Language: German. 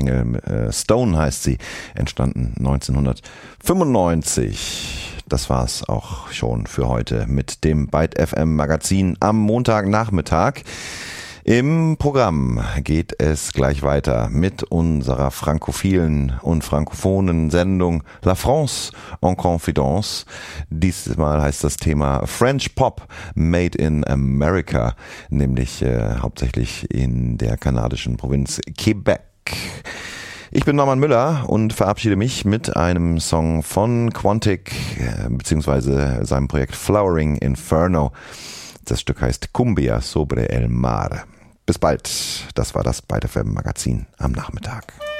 Single Stone heißt sie, entstanden 1995. Das war's auch schon für heute mit dem Byte FM Magazin am Montagnachmittag. Im Programm geht es gleich weiter mit unserer frankophilen und frankophonen Sendung La France en Confidence. Diesmal heißt das Thema French Pop Made in America, nämlich hauptsächlich in der kanadischen Provinz Quebec. Ich bin Norman Müller und verabschiede mich mit einem Song von Quantic beziehungsweise seinem Projekt Flowering Inferno. Das Stück heißt Cumbia sobre el mar. Bis bald. Das war das Byte FM Magazin am Nachmittag.